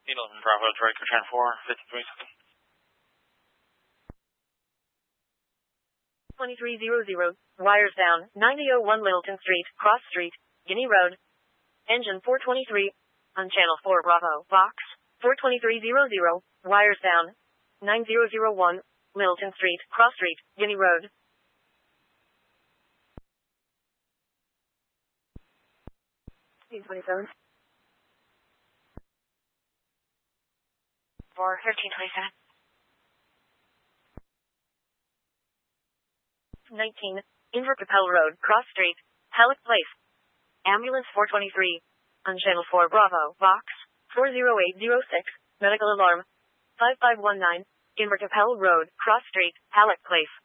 Needle and Bravo, Draco 10-4, 53 seconds. 2300, wires down, 9001 Littleton Street, Cross Street, Guinea Road. Engine 423, on Channel 4 Bravo, Box 42300, wires down, 9001, Littleton Street, Cross Street, Guinea Road. C27. For 1327. 19, Invercapelle Road, Cross Street, Halleck Place. Ambulance 423. On Channel 4 Bravo, Box 40806, medical alarm 5519, Invercapelle Road, Cross Street, Halleck Place.